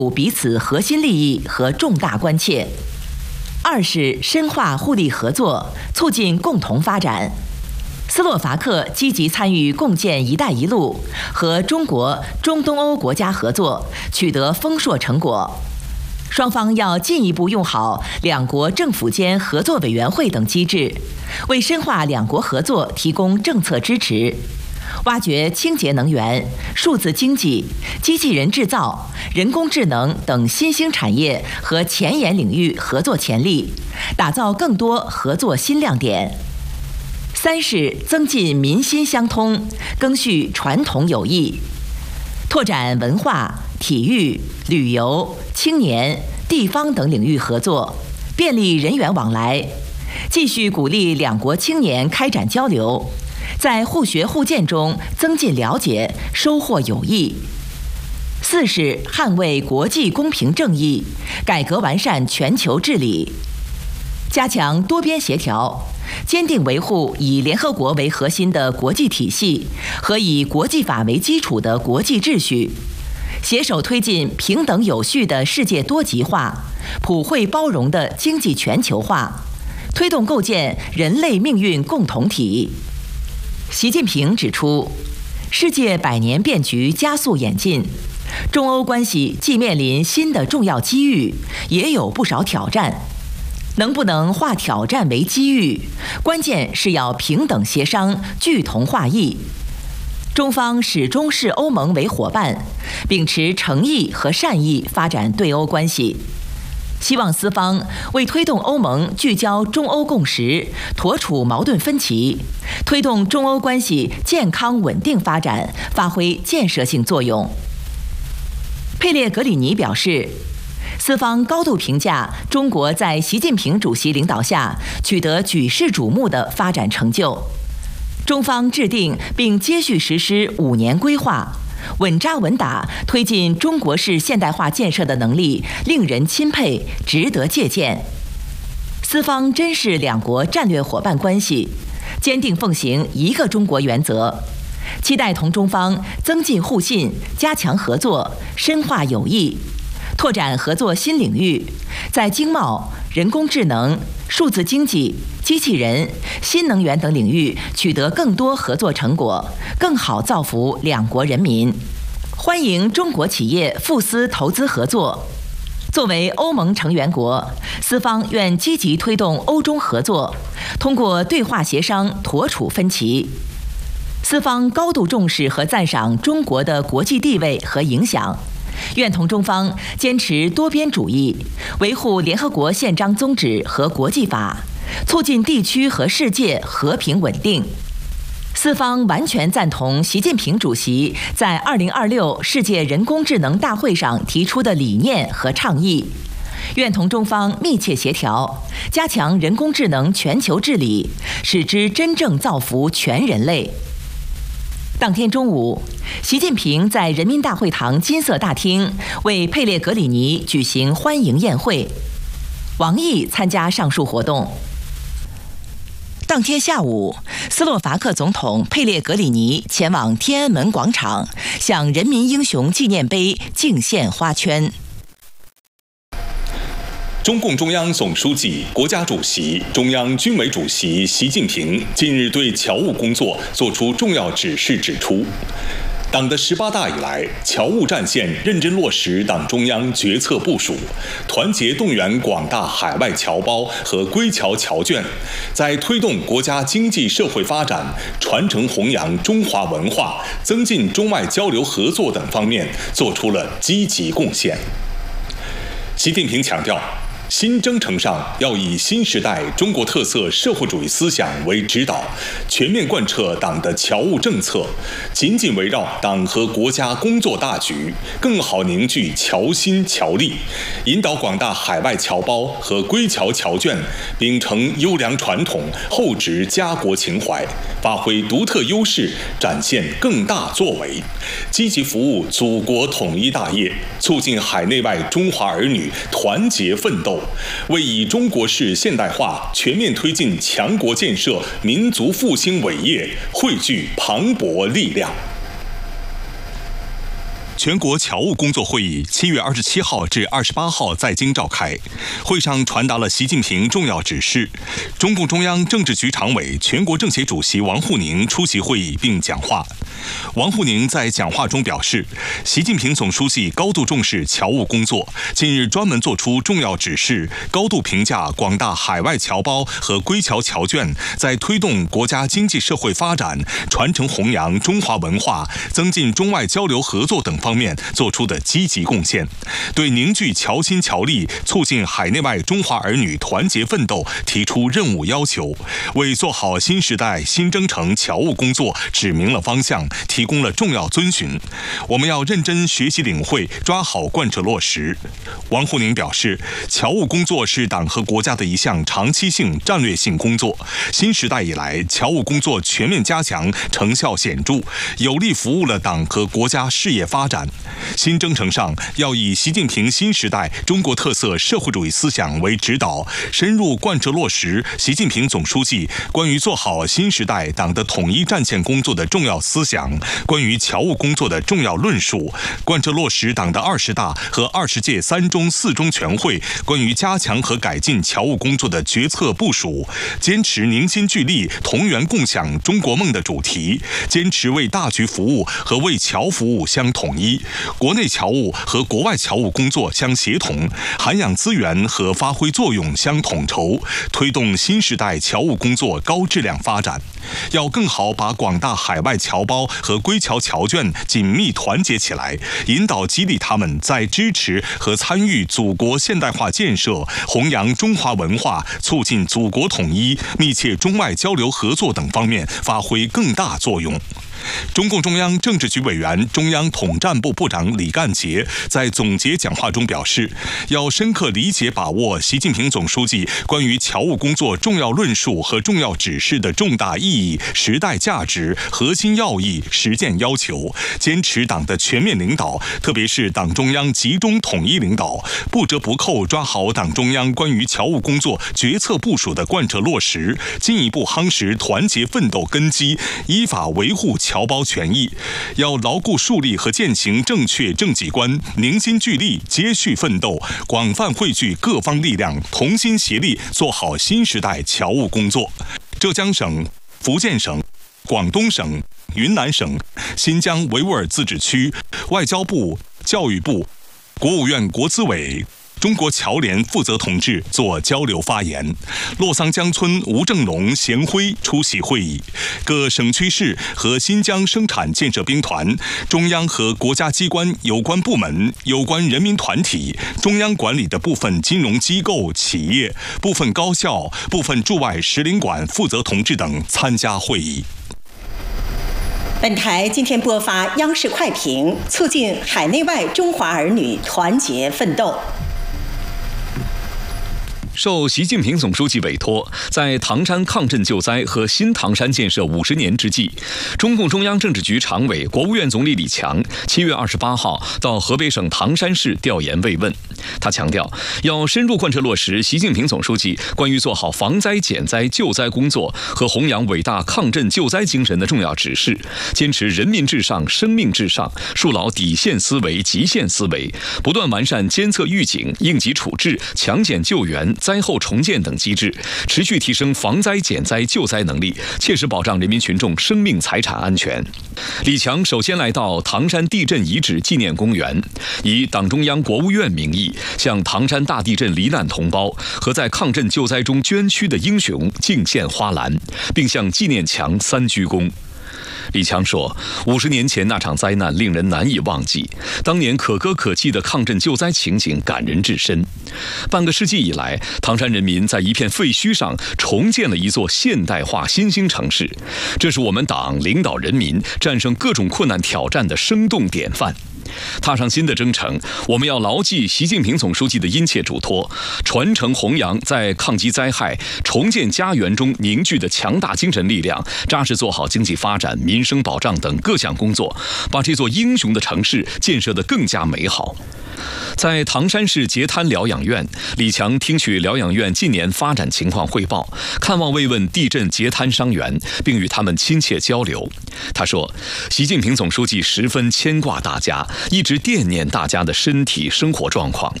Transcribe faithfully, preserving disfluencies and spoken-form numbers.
彼此核心利益和重大关切。二是深化互利合作，促进共同发展。斯洛伐克积极参与共建“一带一路”和中国、中东欧国家合作，取得丰硕成果。双方要进一步用好两国政府间合作委员会等机制，为深化两国合作提供政策支持，挖掘清洁能源、数字经济、机器人制造、人工智能等新兴产业和前沿领域合作潜力，打造更多合作新亮点。三是增进民心相通，赓续传统友谊，拓展文化、体育、旅游、青年、地方等领域合作，便利人员往来，继续鼓励两国青年开展交流，在互学互鉴中增进了解，收获友谊。四是捍卫国际公平正义，改革完善全球治理，加强多边协调，坚定维护以联合国为核心的国际体系和以国际法为基础的国际秩序，携手推进平等有序的世界多极化、普惠包容的经济全球化，推动构建人类命运共同体。习近平指出，世界百年变局加速演进，中欧关系既面临新的重要机遇，也有不少挑战。能不能化挑战为机遇，关键是要平等协商，聚同化异。中方始终视欧盟为伙伴，秉持诚意和善意发展对欧关系。希望斯方为推动欧盟聚焦中欧共识，妥处矛盾分歧，推动中欧关系健康稳定发展，发挥建设性作用。佩列格里尼表示，斯方高度评价中国在习近平主席领导下取得举世瞩目的发展成就。中方制定并接续实施五年规划，稳扎稳打推进中国式现代化建设的能力令人钦佩，值得借鉴。斯方珍视两国战略伙伴关系，坚定奉行一个中国原则，期待同中方增进互信，加强合作，深化友谊，拓展合作新领域，在经贸、人工智能、数字经济、机器人、新能源等领域取得更多合作成果，更好造福两国人民。欢迎中国企业赴斯投资合作。作为欧盟成员国，斯方愿积极推动欧中合作，通过对话协商妥处分歧。斯方高度重视和赞赏中国的国际地位和影响，愿同中方坚持多边主义，维护联合国宪章宗旨和国际法，促进地区和世界和平稳定。斯方完全赞同习近平主席在二零二六世界人工智能大会上提出的理念和倡议，愿同中方密切协调，加强人工智能全球治理，使之真正造福全人类。当天中午，习近平在人民大会堂金色大厅为佩列格里尼举行欢迎宴会，王毅参加上述活动。当天下午，斯洛伐克总统佩列格里尼前往天安门广场，向人民英雄纪念碑敬献花圈。 中共中央总书记、国家主席、中央军委主席习近平近日对侨务工作作出重要指示，指出，党的十八大以来，侨务战线认真落实党中央决策部署，团结动员广大海外侨胞和归侨侨眷，在推动国家经济社会发展、传承弘扬中华文化、增进中外交流合作等方面做出了积极贡献。习近平强调，新征程上要以新时代中国特色社会主义思想为指导，全面贯彻党的侨务政策，紧紧围绕党和国家工作大局，更好凝聚侨心侨力，引导广大海外侨胞和归侨侨眷秉承优良传统，厚植家国情怀，发挥独特优势，展现更大作为，积极服务祖国统一大业，促进海内外中华儿女团结奋斗，为以中国式现代化全面推进强国建设、民族复兴伟业汇聚磅礴力量。 全国侨务工作会议七月二十七号至二十八号在京召开，会上传达了习近平重要指示。中共中央政治局常委、全国政协主席王沪宁出席会议并讲话。王沪宁在讲话中表示，习近平总书记高度重视侨务工作，近日专门作出重要指示，高度评价广大海外侨胞和归侨侨眷在推动国家经济社会发展、传承弘扬中华文化、增进中外交流合作等方面做出的积极贡献，对凝聚侨心侨力、促进海内外中华儿女团结奋斗提出任务要求，为做好新时代新征程侨务工作指明了方向，提供了重要遵循。我们要认真学习领会，抓好贯彻落实。王沪宁表示，侨务工作是党和国家的一项长期性战略性工作，新时代以来，侨务工作全面加强，成效显著，有力服务了党和国家事业发展。新征程上，要以习近平新时代中国特色社会主义思想为指导，深入贯彻落实习近平总书记关于做好新时代党的统一战线工作的重要思想，关于侨务工作的重要论述，贯彻落实党的二十大和二十届三中四中全会关于加强和改进侨务工作的决策部署，坚持凝心聚力、同源共享中国梦的主题，坚持为大局服务和为侨服务相统一，国内侨务和国外侨务工作相协同，涵养资源和发挥作用相统筹，推动新时代侨务工作高质量发展。要更好把广大海外侨胞和归侨侨眷紧密团结起来，引导激励他们在支持和参与祖国现代化建设、弘扬中华文化、促进祖国统一、密切中外交流合作等方面发挥更大作用。中共中央政治局委员、中央统战部部长李干杰在总结讲话中表示，要深刻理解把握习近平总书记关于侨务工作重要论述和重要指示的重大意义、时代价值、核心要义、实践要求，坚持党的全面领导，特别是党中央集中统一领导，不折不扣抓好党中央关于侨务工作决策部署的贯彻落实，进一步夯实团结奋斗根基，依法维护侨胞权益。要牢固树立和践行正确政绩观，凝心聚力，接续奋斗，广泛汇聚各方力量，同心协力做好新时代侨务工作。浙江省、福建省、广东省、云南省、新疆维吾尔自治区、外交部、教育部、国务院国资委、中国侨联负责同志做交流发言，洛桑江村吴正龙、贤辉出席会议，各省区市和新疆生产建设兵团、中央和国家机关有关部门、有关人民团体、中央管理的部分金融机构、企业、部分高校、部分驻外使领馆负责同志等参加会议。 本台今天播发央视快评，促进海内外中华儿女团结奋斗。 受习近平总书记委托，在唐山抗震救灾和新唐山建设五十年之际，中共中央政治局常委、国务院总理李强七月二十八号到河北省唐山市调研慰问。他强调，要深入贯彻落实习近平总书记关于做好防灾减灾救灾工作和弘扬伟大抗震救灾精神的重要指示，坚持人民至上、生命至上，树牢底线思维、极限思维，不断完善监测预警、应急处置、强减救援、灾后重建等机制，持续提升防灾减灾救灾能力，切实保障人民群众生命财产安全。李强首先来到唐山地震遗址纪念公园，以党中央、国务院名义，向唐山大地震罹难同胞和在抗震救灾中捐躯的英雄敬献花篮，并向纪念墙三鞠躬。李强说，五十年前那场灾难令人难以忘记，当年可歌可泣的抗震救灾情景感人至深。半个世纪以来，唐山人民在一片废墟上重建了一座现代化新兴城市，这是我们党领导人民战胜各种困难挑战的生动典范。踏上新的征程，我们要牢记习近平总书记的殷切嘱托，传承弘扬在抗击灾害、重建家园中凝聚的强大精神力量，扎实做好经济发展、民生保障等各项工作，把这座英雄的城市建设得更加美好。 在唐山市截瘫疗养院，李强听取疗养院近年发展情况汇报，看望慰问地震截瘫伤员，并与他们亲切交流。他说，习近平总书记十分牵挂大家，一直惦念大家的身体生活状况，